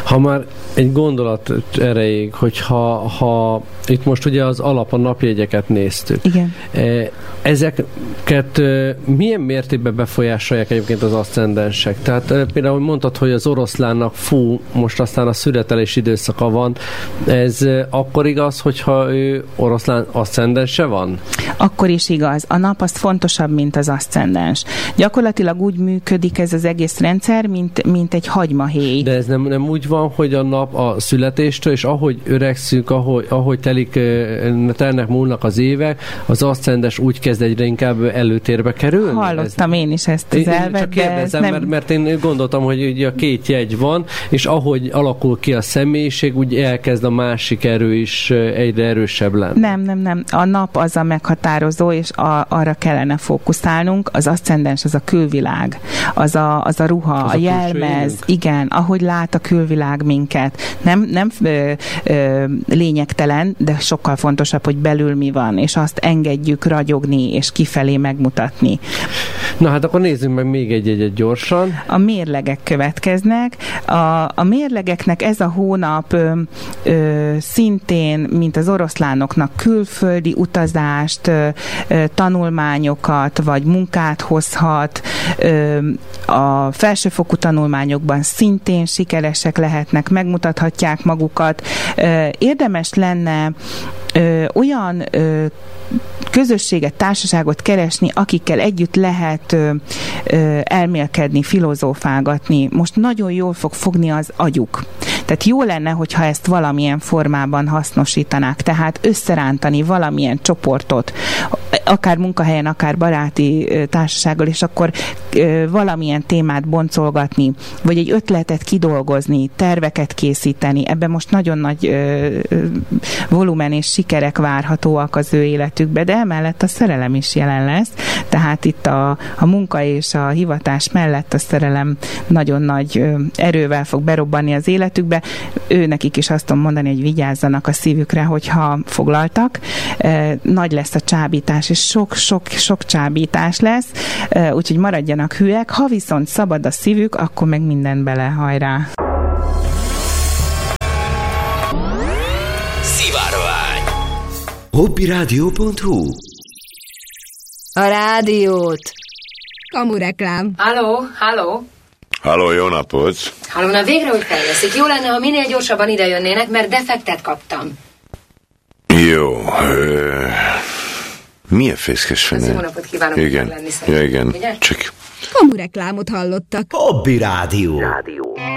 Ha már egy gondolat erejéig, hogyha itt most ugye az alap a napjegyeket néztük. Igen. Ezeket milyen mértékben befolyásolják egyébként az aszcendensek? Tehát például mondtad, hogy az oroszlánnak most aztán a születelés időszaka van. Ez akkor igaz, hogyha ő oroszlán aszcendense van? Akkor is igaz. A nap az fontosabb, mint az aszcendens. Gyakorlatilag úgy működik ez az egész rendszer, mint egy hagymahéj. De ez nem úgy van, hogy a nap a születéstől, és ahogy öregszünk, ahogy telnek múlnak az évek, az aszcendens úgy kezd egyre inkább előtérbe kerülni? Hallottam én is ezt az elvet, csak kérdezem, nem... mert én gondoltam, hogy ugye a két jegy van, és ahogy alakul ki a személyiség, úgy elkezd a másik erő is egyre erősebb lenni. Nem. A nap az a meghatározó, és arra kellene fókuszálnunk. Az aszcendens az a külvilág, az a ruha, az a jelmez, igen, ahogy lát a külvilág minket. Nem lényegtelen, de sokkal fontosabb, hogy belül mi van, és azt engedjük ragyogni, és kifelé megmutatni. Na hát akkor nézzünk meg még egyet gyorsan. A mérlegek következnek. A mérlegeknek ez a hónap szintén, mint az oroszlánoknak, külföldi utazást, tanulmányokat, vagy munkát hozhat. A felsőfokú tanulmányokban szintén sikeresek lehetnek, megmutathatják magukat. Érdemes lenne olyan közösséget, társaságot keresni, akikkel együtt lehet elmélkedni, filozófálgatni. Most nagyon jól fog fogni az agyuk. Tehát jó lenne, hogyha ezt valamilyen formában hasznosítanák, tehát összerántani valamilyen csoportot, akár munkahelyen, akár baráti társasággal, és akkor valamilyen témát boncolgatni, vagy egy ötletet kidolgozni, terveket készíteni. Ebben most nagyon nagy volumen és sikerek várhatóak az ő életükbe, de emellett a szerelem is jelen lesz, tehát itt a munka és a hivatás mellett a szerelem nagyon nagy erővel fog berobbanni az életükbe. Nekik is azt tudom mondani, hogy vigyázzanak a szívükre, hogyha foglaltak. Nagy lesz a csábítás, és sok csábítás lesz, úgyhogy maradjanak hülyek. Ha viszont szabad a szívük, akkor meg minden bele, hajrá! Szivárvány Hobbyradio.hu A rádiót. Kamureklám. Halló? Halló, jó napot! Halló, na végre úgy feljesszik. Jó lenne, ha minél gyorsabban ide jönnének, mert defektet kaptam. Jó, milyen fészkes fene? Jó napot kívánok. Igen, lenni ja, igen. Ugye? Csak... Kamureklámot hallottak. Hobbyrádió.